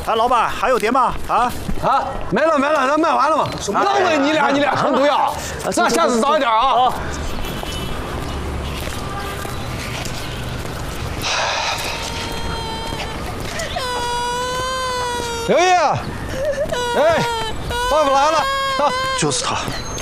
哎，老板还有碟吗？啊， 没了，咱卖完了嘛。浪费你俩很不要，咱下次早一点啊。刘毅，哎，大夫来了， 就是他。